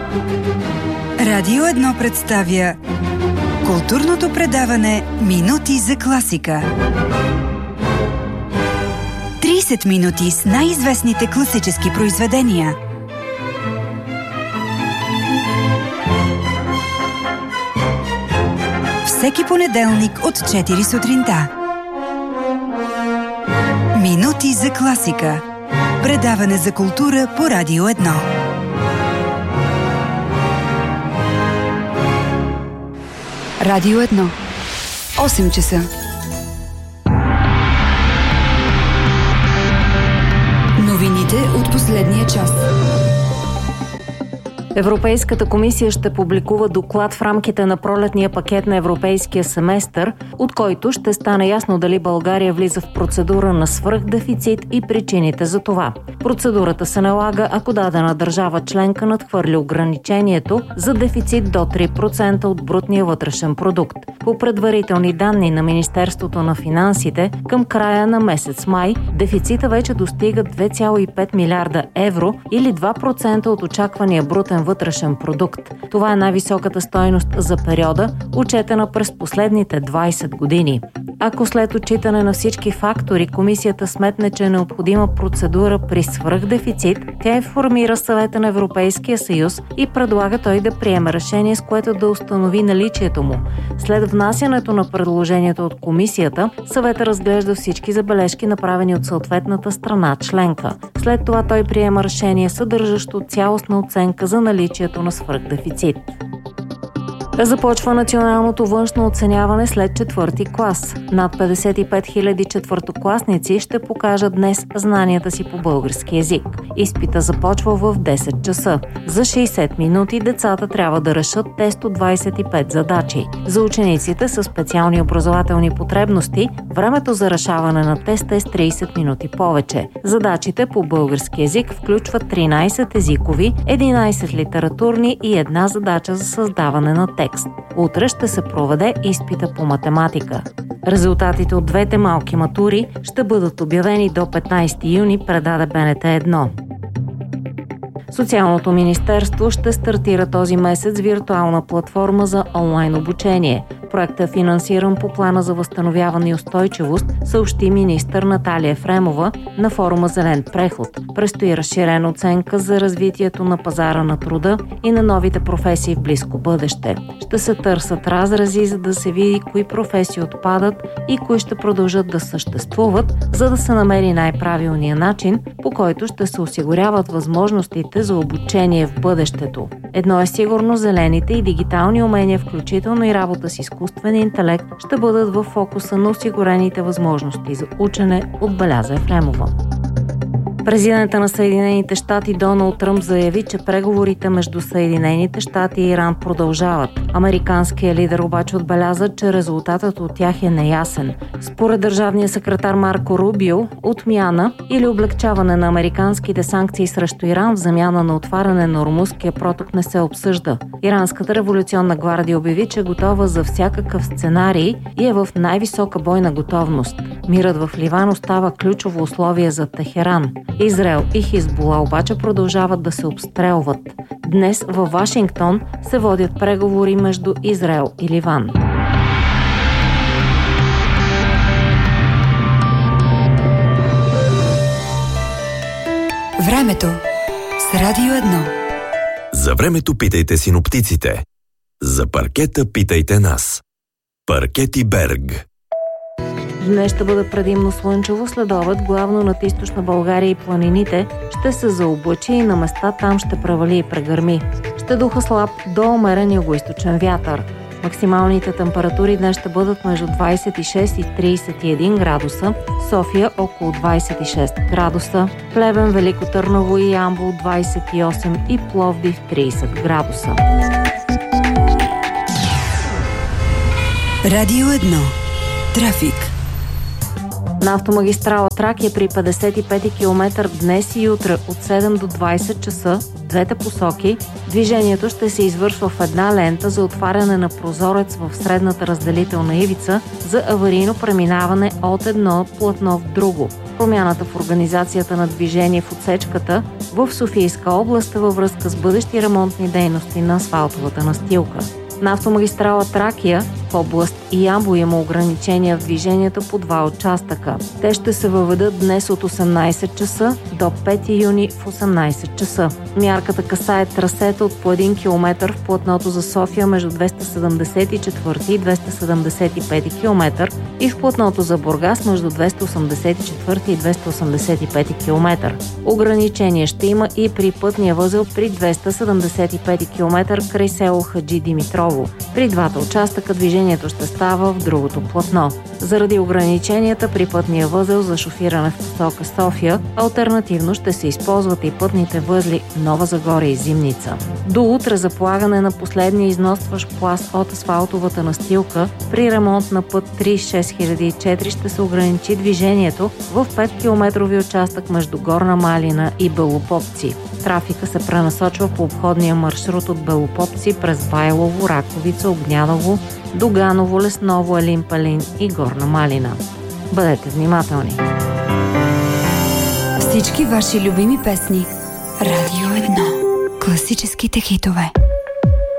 Радио 1 представя културното предаване Минути за класика. 30 минути с най-известните класически произведения. Всеки понеделник от 4 сутринта. Минути за класика. Предаване за култура по Радио 1. Радио 1. 8 часа. Новините от последния час. Европейската комисия ще публикува доклад в рамките на пролетния пакет на европейския семестър, от който ще стане ясно дали България влиза в процедура на свръхдефицит и причините за това. Процедурата се налага, ако дадена държава членка надхвърли ограничението за дефицит до 3% от брутния вътрешен продукт. По предварителни данни на Министерството на финансите, към края на месец май дефицита вече достига 2,5 милиарда евро или 2% от очаквания брутен вътрешен продукт. Това е най-високата стойност за периода, отчетена през последните 20 години. Ако след отчитане на всички фактори комисията сметне, че е необходима процедура при свръхдефицит, тя информира Съвета на Европейския съюз и предлага той да приеме решение, с което да установи наличието му. След внасянето на предложението от комисията, Съветът разглежда всички забележки, направени от съответната страна членка. След това той приема решение, съдържащо цялостна оценка за наличието на свръхдефицит. Започва националното външно оценяване след 4-ти клас. Над 55 000 четвъртокласници ще покажат днес знанията си по български език. Изпита започва в 10 часа. За 60 минути децата трябва да решат тест от 25 задачи. За учениците със специални образователни потребности времето за решаване на теста е с 30 минути повече. Задачите по български език включват 13 езикови, 11 литературни и една задача за създаване на текст. Утре ще се проведе изпита по математика. Резултатите от двете малки матури ще бъдат обявени до 15 юни, предаде БНТ 1. Социалното министерство ще стартира този месец виртуална платформа за онлайн обучение. Проектът е финансиран по плана за възстановяване и устойчивост, съобщи министър Наталия Ефремова на форума Зелен преход. Предстои разширена оценка за развитието на пазара на труда и на новите професии в близко бъдеще. Ще се търсят разрези, за да се види кои професии отпадат и кои ще продължат да съществуват, за да се намери най-правилния начин, по който ще се осигуряват възможностите за обучение в бъдещето. Едно е сигурно, зелените и дигитални умения, включително и работа с изкуствен интелект, ще бъдат в фокуса на осигурените възможности за учене, отбеляза Ефремова. Президентът на Съединените щати Доналд Тръмп заяви, че преговорите между Съединените щати и Иран продължават. Американският лидер обаче отбеляза, че резултатът от тях е неясен. Според държавния секретар Марко Рубио, отмяна или облегчаване на американските санкции срещу Иран в замяна на отваряне на Ормузския проток не се обсъжда. Иранската революционна гвардия обяви, че е готова за всякакъв сценарий и е в най-висока бойна готовност. Мирът в Ливан остава ключово условие за Техеран. Израел и Хизбула обаче продължават да се обстрелват. Днес във Вашингтон се водят преговори между Израел и Ливан. Времето с Радио 1. За времето питайте синоптиците. За паркета питайте нас. Паркети Берг. Днес ще бъде предимно слънчево, следобед главно над източна България и планините ще се заоблачи и на места там ще превали и прегърми. Ще духа слаб до умерен югоизточен вятър. Максималните температури днес ще бъдат между 26 и 31 градуса, София около 26 градуса, Плевен, Велико Търново и Ямбол 28 и Пловдив 30 градуса. Радио 1. Трафик. На автомагистрала Тракия при 55 км днес и утре от 7 до 20 часа в двете посоки движението ще се извършва в една лента за отваряне на прозорец в средната разделителна ивица за аварийно преминаване от едно платно в друго. Промяната в организацията на движение в отсечката в Софийска област във връзка с бъдещи ремонтни дейности на асфалтовата настилка. На автомагистрала Тракия в област Ямбол има ограничения в движението по 2 участъка. Те ще се въведат днес от 18 часа до 5 юни в 18 часа. Мярката касае трасета от по 1 км в платното за София между 274 и 275 км и в платното за Бургас между 284 и 285 км. Ограничение ще има и при пътния възел при 275 км край село Хаджи Димитрово. При двата участъка движението ще става в другото платно. Заради ограниченията при пътния възел за шофиране в посока София, алтернативно ще се използват и пътните възли Нова Загора и Зимница. До утре за полагане на последния износващ пласт от асфалтовата настилка при ремонт на път 36004 ще се ограничи движението в 5-километрови участък между Горна Малина и Белопопци. Трафика се пренасочва по обходния маршрут от Белопопци през Байлово, Раковица, Огняново, Доганово, Лесново, Елин Пелин и Горна Малина. Бъдете внимателни! Всички ваши любими песни. Радио 1. Класическите хитове.